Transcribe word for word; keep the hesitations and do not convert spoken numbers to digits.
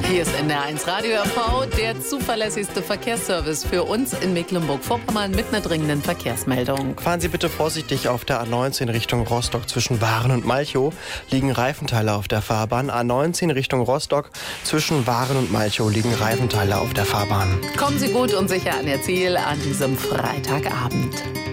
Hier ist N D R eins Radio R V, der zuverlässigste Verkehrsservice für uns in Mecklenburg-Vorpommern mit einer dringenden Verkehrsmeldung. Fahren Sie bitte vorsichtig auf der A neunzehn Richtung Rostock. Zwischen Waren und Malchow liegen Reifenteile auf der Fahrbahn. A neunzehn Richtung Rostock. Zwischen Waren und Malchow liegen Reifenteile auf der Fahrbahn. Kommen Sie gut und sicher an Ihr Ziel an diesem Freitagabend.